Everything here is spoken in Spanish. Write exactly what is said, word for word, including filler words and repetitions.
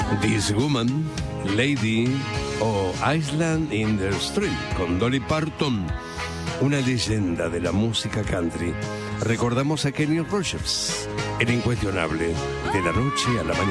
This Woman, Lady o Island in the Stream con Dolly Parton, una leyenda de la música country. Recordamos a Kenny Rogers, el incuestionable de la noche a la mañana.